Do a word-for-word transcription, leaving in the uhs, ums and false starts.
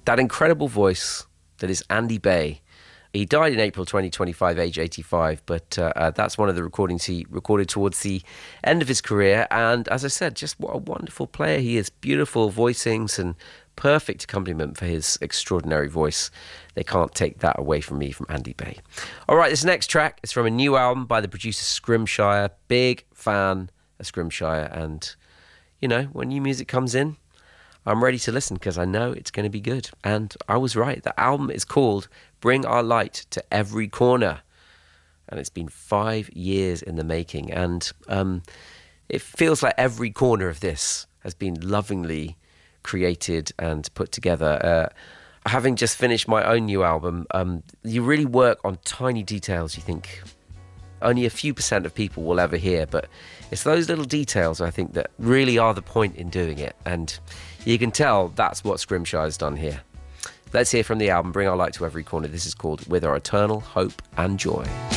That incredible voice that is Andy Bay. He died in April twenty twenty-five, age eighty-five, but uh, uh, that's one of the recordings he recorded towards the end of his career. And as I said, just what a wonderful player he is. Beautiful voicings and perfect accompaniment for his extraordinary voice. They can't take that away from me, from Andy Bay. All right, this next track is from a new album by the producer Scrimshire. Big fan of Scrimshire. And, you know, when new music comes in, I'm ready to listen because I know it's going to be good. And I was right. The album is called Bring Our Light to Every Corner. And it's been five years in the making. And um, it feels like every corner of this has been lovingly created and put together. Uh, having just finished my own new album, um, you really work on tiny details you think only a few percent of people will ever hear. But it's those little details, I think, that really are the point in doing it. And you can tell that's what Scrimshire's done here. Let's hear from the album Bring Our Light to Every Corner. This is called With Our Eternal Hope and Joy.